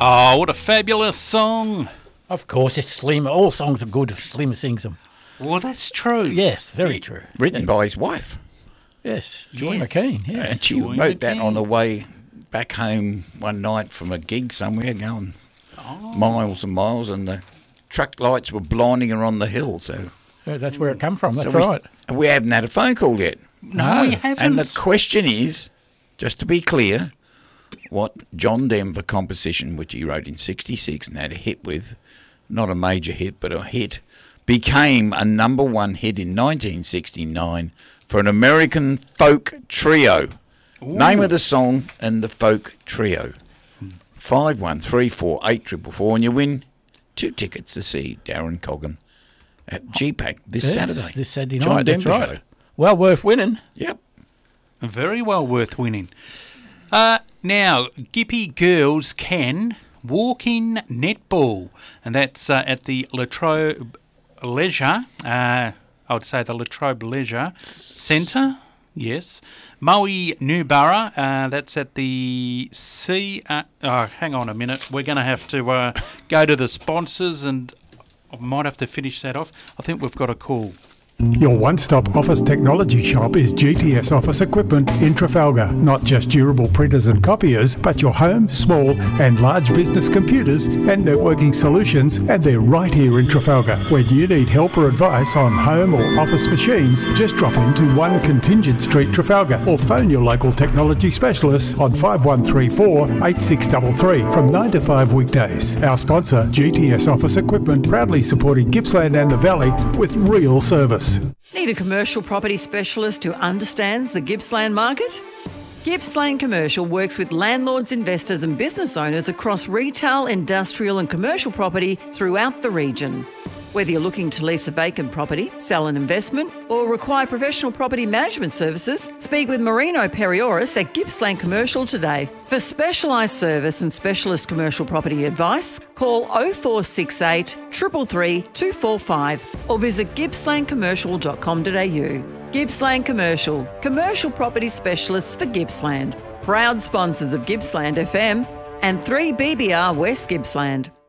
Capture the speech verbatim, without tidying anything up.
Oh, what a fabulous song. Of course, it's Slim. All songs are good if Slim sings them. Well, that's true. Yes, very true. Written by his wife. Yes, Joy Yes. McKean. Yes. And she Joy wrote that McKean. on the way back home one night from a gig somewhere, going Oh. miles and miles, and the truck lights were blinding her on the hill. So, Yeah, that's where it come from. That's so we, right. we haven't had a phone call yet. No, we No. haven't. And the question is, just to be clear, what John Denver composition, which he wrote in sixty-six and had a hit with, not a major hit, but a hit, became a number one hit in nineteen sixty-nine for an American folk trio. Ooh. Name of the song and the folk trio. Five one three four eight triple four, and you win two tickets to see Darren Coggan at G PAC this Yes, Saturday. This Saturday John night. That's Denver right. show. Well worth winning. Yep. Very well worth winning. Uh, now, Gippy girls can walk in netball, and that's uh, at the Latrobe Leisure, uh, I would say the Latrobe Leisure Centre, yes. Maui Newborough, uh, that's at the C... Uh, oh, hang on a minute. We're going to have to uh, go to the sponsors, and I might have to finish that off. I think we've got a call. Your one-stop office technology shop is G T S Office Equipment in Trafalgar. Not just durable printers and copiers, but your home, small and large business computers and networking solutions, and they're right here in Trafalgar. When you need help or advice on home or office machines, just drop into one Contingent Street, Trafalgar, or phone your local technology specialists on five one three four eight six three three from nine to five weekdays. Our sponsor, G T S Office Equipment, proudly supporting Gippsland and the Valley with real service. Need a commercial property specialist who understands the Gippsland market? Gippsland Commercial works with landlords, investors and business owners across retail, industrial and commercial property throughout the region. Whether you're looking to lease a vacant property, sell an investment or require professional property management services, speak with Marino Perioris at Gippsland Commercial today. For specialised service and specialist commercial property advice, call oh four six eight, three three three, two four five or visit gippsland commercial dot com dot a u. Gippsland Commercial, commercial property specialists for Gippsland. Proud sponsors of Gippsland F M and three B B R West Gippsland.